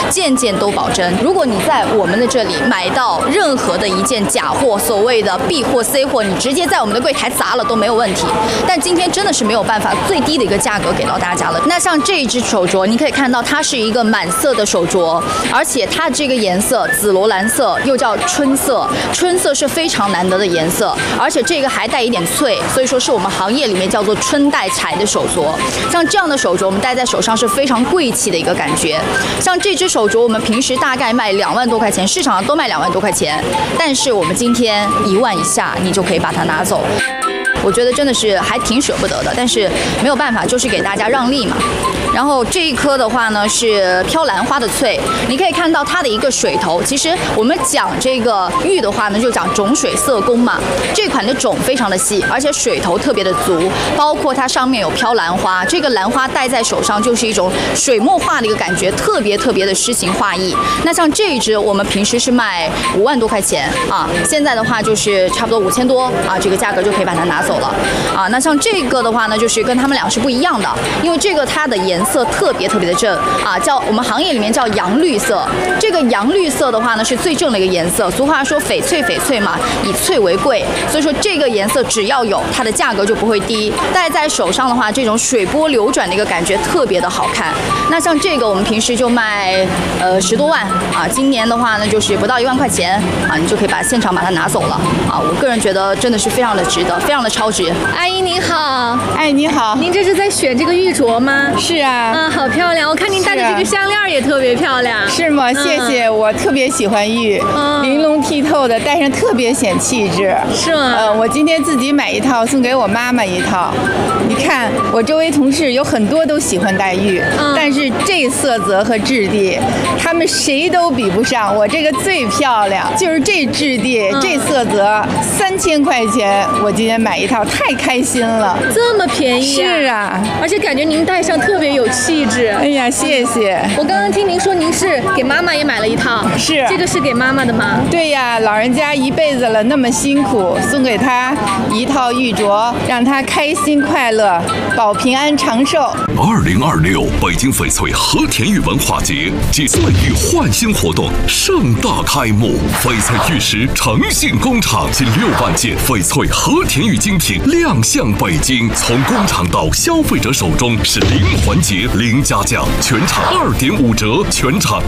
件件都保真。如果你在我们的这里买到任何的一件假货，所谓的 B 货 C 货，你直接在我们的柜台砸了都没有问题。但今天真的是没有办法最低的一个价格给到大家了。那像这一只手镯，你可以看到它是一个满色的手镯，而且它这个颜色紫罗兰色又叫春色，春色是非常难得的颜色，而且这个还带一点翠，所以说是我们行业里面叫做春带彩的手镯。像这样的手镯我们戴在手上是非常贵气的一个感觉。像这只手镯我们平时大概卖2万多块钱，市场上都卖2万多块钱，但是我们今天1万以下你就可以把它拿走。我觉得真的是还挺舍不得的，但是没有办法，就是给大家让利嘛。然后这一颗的话呢是飘兰花的翠，你可以看到它的一个水头。其实我们讲这个玉的话呢，就讲种水色工嘛。这款的种非常的细，而且水头特别的足，包括它上面有飘兰花，这个兰花戴在手上就是一种水墨画的一个感觉，特别的诗情画意。那像这一只我们平时是卖5万多块钱啊，现在的话就是差不多5000多啊，这个价格就可以把它拿走了啊。那像这个的话呢，就是跟他们俩是不一样的，因为这个它的颜色特别的正啊，叫我们行业里面叫洋绿色。这个洋绿色的话呢是最正的一个颜色，俗话说翡翠嘛，以翠为贵，所以说这个颜色只要有它的价格就不会低。戴在手上的话，这种水波流转的一个感觉特别的好看。那像这个我们平时就卖10多万啊，今年的话呢就是不到1万块钱啊，你就可以现场把它拿走了啊。我个人觉得真的是非常的值得，非常的超值。 阿姨您好， 哎你好， 您这是在选这个玉镯吗？ 是啊， 好漂亮，我看您戴的这个项链也特别漂亮。 是吗？谢谢，我特别喜欢玉，玲珑剔透的，戴上特别显气质。 是吗？ 我今天自己买一套，送给我妈妈一套。你看，我周围同事有很多都喜欢戴玉，但是这色泽和质地，他们谁都比不上我这个最漂亮。就是这质地、这色泽，3000块钱，我今天买一套，太开心了。 这么便宜？ 是啊， 而且感觉您戴上特别有气质。 哎呀，谢谢。 我刚刚听您说您是给妈妈也买了一套， 是这个是给妈妈的吗？ 对呀，老人家一辈子了，那么辛苦，送给她一套玉镯，让她开心快乐，保平安长寿。 2026北京翡翠和田玉文化节暨岁玉焕新活动盛大开幕，翡翠玉石诚信工厂近6万件翡翠和田玉精品亮相北京，从工厂到消费者手中是零环节零加价，全场2.5折，全场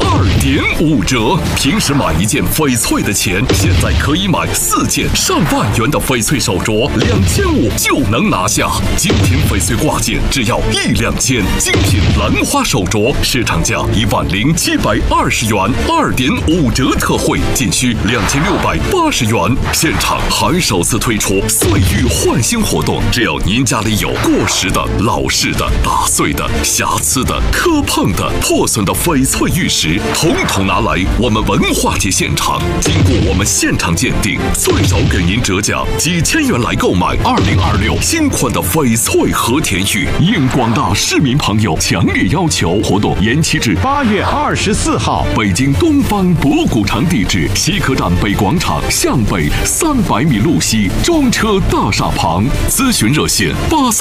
2.5折。平时买一件翡翠的钱，现在可以买4件上万元的翡翠手镯，2500就能拿下。精品翡翠挂件只要1两千，精品兰花手镯市场价10720元，2.5折特惠仅需2680元。现场还首次推出岁玉焕新活动，只要您家里有过时的、老式的、打碎的、瑕疵的、磕碰的、破损的翡翠玉石，统统拿来我们文化节现场，经过我们现场鉴定，最少给您折价几千元来购买2026新款的翡翠和田玉。应广大市民朋友强烈要求，活动延期至 8月24号。 北京东方博古城地址：西客站北广场向北300米路西，中车大厦旁。咨询热线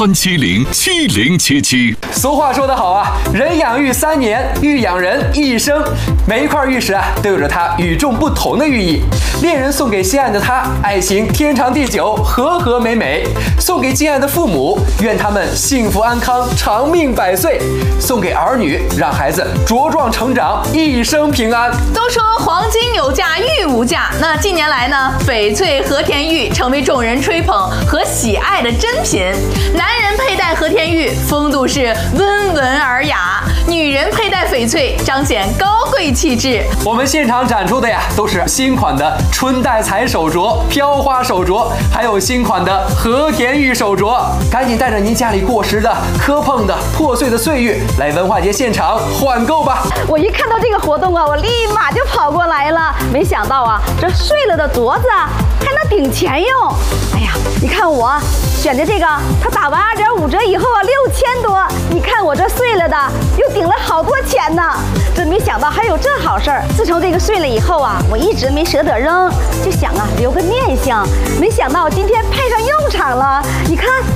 83707077。 俗话说得好啊，人养玉3年，玉养人一生。每一块玉石啊，都有着它与众不同的寓意。恋人送给心爱的他，爱情天长地久，和和美美；送给敬爱的父母，愿他们幸福安康，长命百岁；送给儿女，让孩子茁壮成长，一生平安。 都说黄金有价，玉无价。那近年来呢，翡翠和田玉成为众人吹捧和喜爱的珍品。男人佩戴和田玉，风度是温文尔雅；女人佩戴翡翠，彰显高贵气质。 我们现场展出的呀，都是新款的春带彩手镯、飘花手镯，还有新款的和田玉手镯。赶紧带着您家里过时的、磕碰的、破碎的岁玉来文化节现场换购吧！ 我一看到这个活动啊，我立马就跑过来了。没想到啊，这碎了的镯子还能顶钱用。哎呀，你看我选的这个，它打完2.5折以后啊，6000多。你看我这碎了的，又顶了好多钱呢。真没想到还有这好事儿。自从这个碎了以后啊，我一直没舍得扔，就想啊留个念想。没想到今天派上用场了。你看。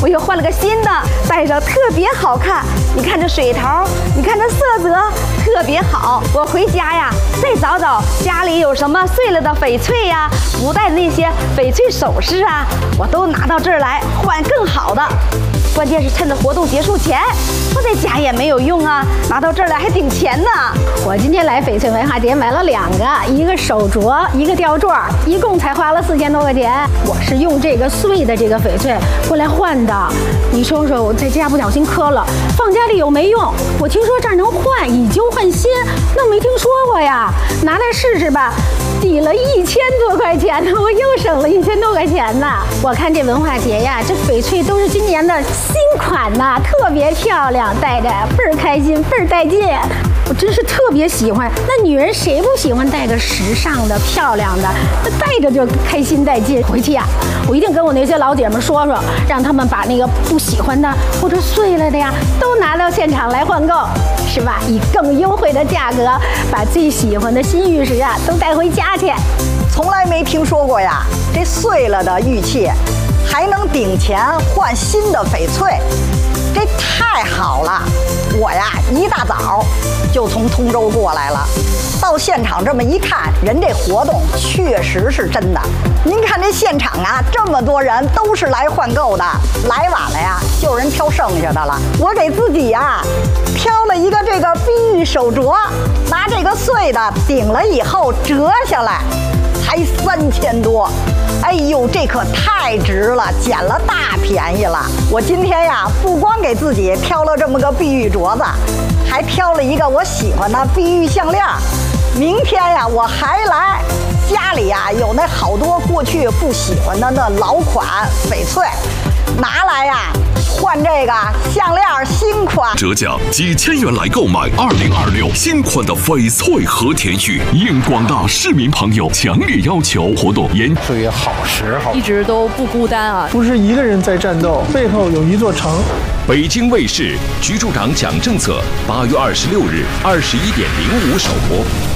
我又换了个新的，戴上特别好看。你看这水头，你看这色泽，特别好。我回家呀，再找找家里有什么碎了的翡翠呀，不戴的那些翡翠首饰啊，我都拿到这儿来换更好的。关键是趁着活动结束前，我在家也没有用啊，拿到这儿来还顶钱呢。 我今天来翡翠文化节买了2个，一个手镯，一个吊坠，一共才花了4000多块钱。我是用这个碎的这个翡翠过来换的。你说说，我在家不小心磕了，放家里有没用？我听说这儿能换，以旧换新，那没听说过呀。拿来试试吧，抵了1000多块钱呢，我又省了1000多块钱呢。我看这文化节呀，这翡翠都是今年的新款呐，特别漂亮，戴着倍儿开心，倍儿带劲。我真是特别喜欢。那女人谁不喜欢戴个时尚的、漂亮的？那戴着就开心带劲。回去呀，我一定跟我那些老姐们说说，让他们把那个不喜欢的或者碎了的呀，都拿到现场来换购，是吧？以更优惠的价格，把最喜欢的新玉石啊都带回家去。 从来没听说过呀，这碎了的玉器还能顶钱换新的翡翠，这太好了！我呀一大早就从通州过来了，到现场这么一看，人这活动确实是真的。您看这现场啊，这么多人都是来换购的，来晚了呀，就有人挑剩下的了。我给自己呀挑了一个这个碧玉手镯，拿这个碎的顶了以后折下来，才3000多。哎呦，这可太值了，捡了大便宜了！我今天呀，不光给自己挑了这么个碧玉镯子，还挑了一个我喜欢的碧玉项链。明天呀，我还来，家里呀有那好多过去不喜欢的那老款翡翠，拿来呀换这个项链新款， 折价几千元来购买2026新款的翡翠和田玉，应广大市民朋友强烈要求，活动严岁月好时候， 一直都不孤单啊， 不是一个人在战斗，背后有一座城。 北京卫视局处长讲政策，8月26日21:05首播。